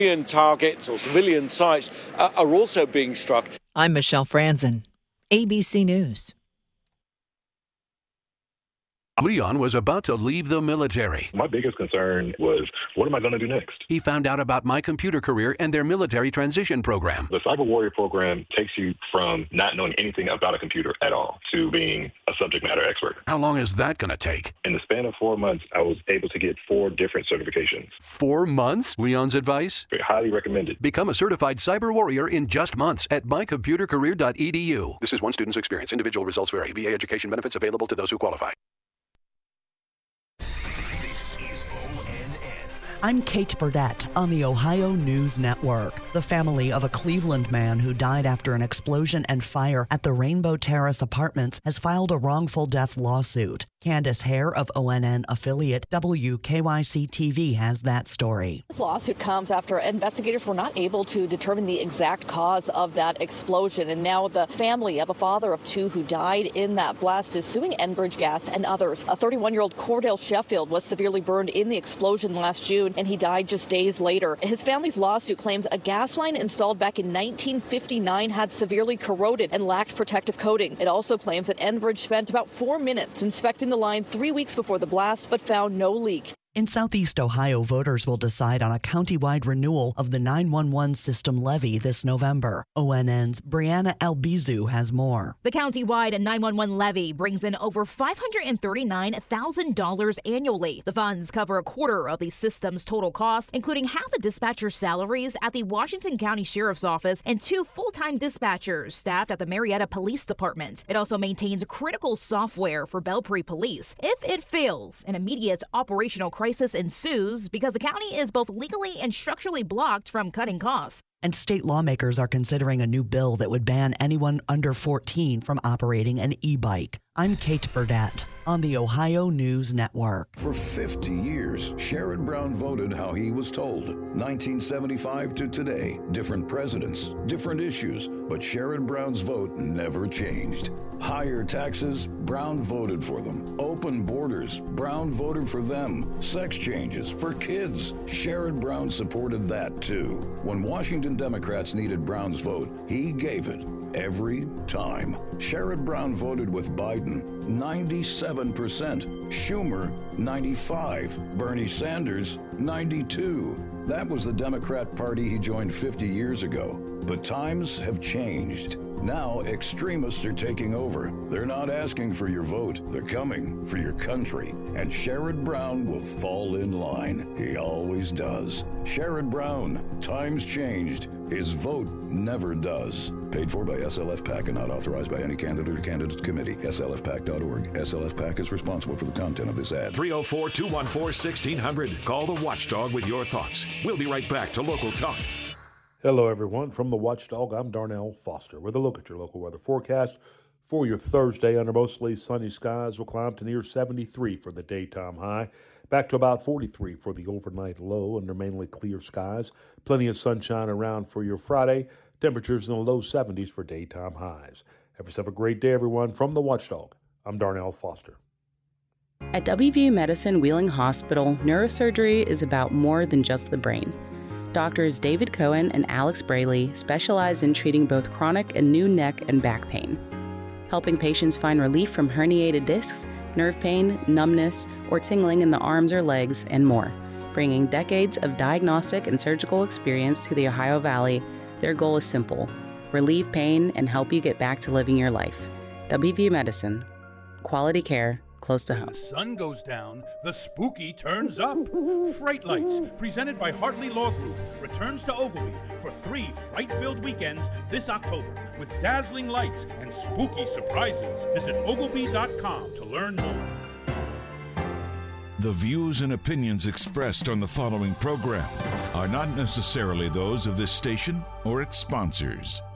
Civilian targets or civilian sites are also being struck. I'm Michelle Franzen, ABC News. Leon was about to leave the military. My biggest concern was, what am I going to do next? He found out about My Computer Career and their military transition program. The Cyber Warrior program takes you from not knowing anything about a computer at all to being a subject matter expert. How long is that going to take? In the span of 4 months, I was able to get 4 different certifications. 4 months? Leon's advice? Highly recommended. Become a certified cyber warrior in just months at mycomputercareer.edu. This is one student's experience. Individual results vary. VA education benefits available to those who qualify. I'm Kate Burdett on the Ohio News Network. The family of a Cleveland man who died after an explosion and fire at the Rainbow Terrace Apartments has filed a wrongful death lawsuit. Candace Hare of ONN affiliate WKYC-TV has that story. This lawsuit comes after investigators were not able to determine the exact cause of that explosion. And now the family of a father of 2 who died in that blast is suing Enbridge Gas and others. A 31-year-old Cordell Sheffield was severely burned in the explosion last June, and he died just days later. His family's lawsuit claims a gas line installed back in 1959 had severely corroded and lacked protective coating. It also claims that Enbridge spent about 4 minutes inspecting the line 3 weeks before the blast, but found no leak. In Southeast Ohio, voters will decide on a countywide renewal of the 911 system levy this November. ONN's Brianna Albizu has more. The countywide 911 levy brings in over $539,000 annually. The funds cover a quarter of the system's total costs, including half the dispatcher's salaries at the Washington County Sheriff's Office and 2 full-time dispatchers staffed at the Marietta Police Department. It also maintains critical software for Belpre Police. If it fails, an immediate operational crisis ensues because the county is both legally and structurally blocked from cutting costs. And state lawmakers are considering a new bill that would ban anyone under 14 from operating an e-bike. I'm Kate Burdett on the Ohio News Network. For 50 years, Sherrod Brown voted how he was told. 1975 to today, different presidents, different issues, but Sherrod Brown's vote never changed. Higher taxes, Brown voted for them. Open borders, Brown voted for them. Sex changes for kids, Sherrod Brown supported that too. When Washington Democrats needed Brown's vote, he gave it. Every time. Sherrod Brown voted with Biden, 97%. Schumer, 95%. Bernie Sanders, 92%. That was the Democrat Party he joined 50 years ago. But times have changed. Now extremists are taking over. They're not asking for your vote. They're coming for your country. And Sherrod Brown will fall in line. He always does. Sherrod Brown. Times changed. His vote never does. Paid for by SLF PAC and not authorized by any candidate or candidates committee. SLFPAC.org. SLF PAC is responsible for the content of this ad. 304-214-1600. Call the Watchdog with your thoughts. We'll be right back to Local Talk. Hello, everyone. From the Watchdog, I'm Darnell Foster with a look at your local weather forecast for your Thursday. Under mostly sunny skies, will climb to near 73 for the daytime high, back to about 43 for the overnight low under mainly clear skies. Plenty of sunshine around for your Friday. Temperatures in the low 70s for daytime highs. Have yourself a great day, everyone. From the Watchdog, I'm Darnell Foster. At WVU Medicine Wheeling Hospital, neurosurgery is about more than just the brain. Doctors David Cohen and Alex Braley specialize in treating both chronic and new neck and back pain, helping patients find relief from herniated discs, nerve pain, numbness, or tingling in the arms or legs, and more. Bringing decades of diagnostic and surgical experience to the Ohio Valley, their goal is simple: relieve pain and help you get back to living your life. WVU Medicine. Quality care close to home. When the sun goes down, the spooky turns up. Fright Lights, presented by Hartley Law Group, returns to Ogilvy for 3 fright-filled weekends this October with dazzling lights and spooky surprises. Visit Ogilvy.com to learn more. The views and opinions expressed on the following program are not necessarily those of this station or its sponsors.